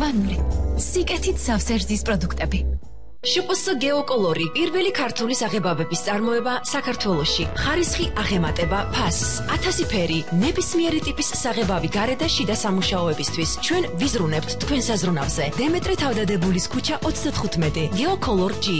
ურბანული, სიკეთით სავსე რძის პროდუქტები. შპს გეოკოლორი პირველი ქართული საღებავების წარმოება საქართველოში. ხარისხი აღემატება ფასს. 1000 ფერი, ნებისმიერი ტიპის საღებავი გარე და შიდა სამუშაოებისთვის. ჩვენ ვიზრუნებთ თქვენ საზრუნავზე. დემეტრე თავდადებულის ქუჩა 35. გეოკოლორ G.